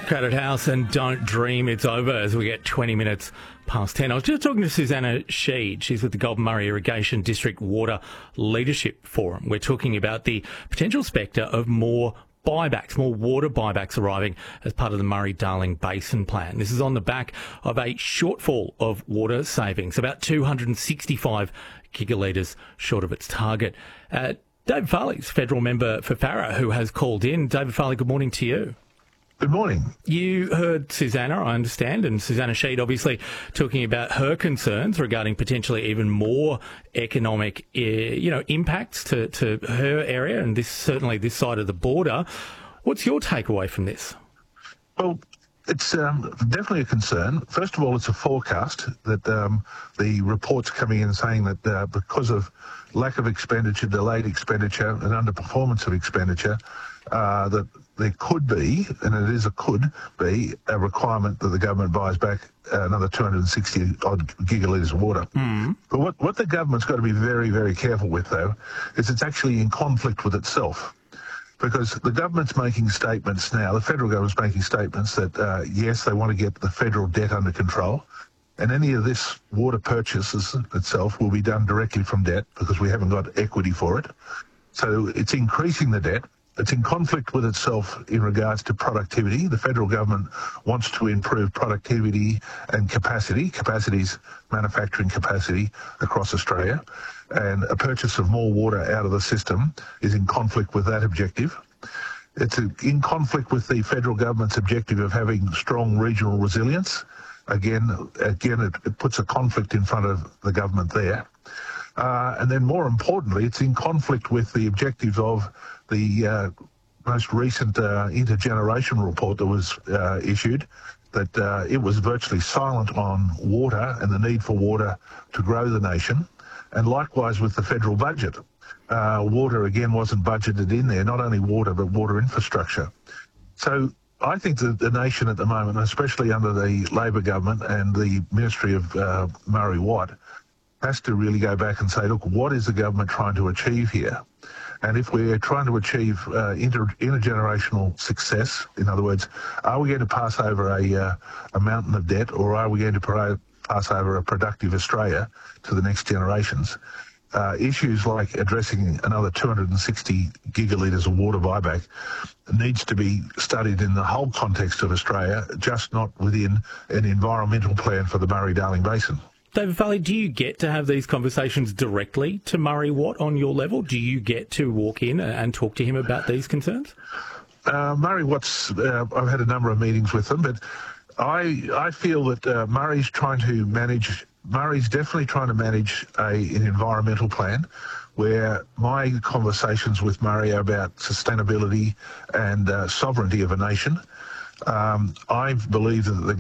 Crowded House and Don't Dream It's Over as we get 20 minutes past 10. I was just talking to Susanna Sheed. She's with the Goulburn Murray Irrigation District Water Leadership Forum. We're talking about the potential spectre of more buybacks, more water buybacks arriving as part of the Murray-Darling Basin Plan. This is on the back of a shortfall of water savings, about 265 gigalitres short of its target. David Farley's federal member for Farrer, who has called in. David Farley, good morning to you. Good morning. You heard Susanna, I understand, and Susanna Sheed obviously talking about her concerns regarding potentially even more economic, impacts to her area and certainly this side of the border. What's your takeaway from this? Well, it's definitely a concern. First of all, it's a forecast that the reports coming in saying that because of lack of expenditure, delayed expenditure and underperformance of expenditure, that there could be, and it is could be, a requirement that the government buys back another 260 odd gigalitres of water. But what the government's got to be very, very careful with, though, is it's actually in conflict with itself. Because the government's making statements now, the federal government's making statements that, yes, they want to get the federal debt under control, and any of this water purchases itself will be done directly from debt because we haven't got equity for it. So it's increasing the debt. It's in conflict with itself in regards to productivity. The federal government wants to improve productivity and capacity. Capacity's manufacturing capacity across Australia. And a purchase of more water out of the system is in conflict with that objective. It's in conflict with the federal government's objective of having strong regional resilience. Again, it puts a conflict in front of the government there. And then more importantly, it's in conflict with the objectives of the most recent intergenerational report that was issued, that it was virtually silent on water and the need for water to grow the nation. And likewise with the federal budget. Water, again, wasn't budgeted in there, not only water, but water infrastructure. So I think that the nation at the moment, especially under the Labor government and the Ministry of Murray Watt, has to really go back and say, look, what is the government trying to achieve here? And if we're trying to achieve intergenerational success, in other words, are we going to pass over a mountain of debt, or are we going to pass over a productive Australia to the next generations? Issues like addressing another 260 gigalitres of water buyback needs to be studied in the whole context of Australia, just not within an environmental plan for the Murray-Darling Basin. David Farley, do you get to have these conversations directly to Murray Watt on your level? Do you get to walk in and talk to him about these concerns? Murray Watt's, I've had a number of meetings with him, but I feel that Murray's definitely trying to manage an environmental plan where my conversations with Murray are about sustainability and sovereignty of a nation. I believe that the